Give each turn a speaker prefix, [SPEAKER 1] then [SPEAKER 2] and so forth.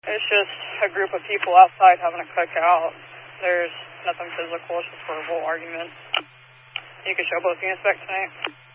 [SPEAKER 1] It's just a group of people outside having a cookout. There's nothing physical, it's just verbal arguments. You can show both units back tonight.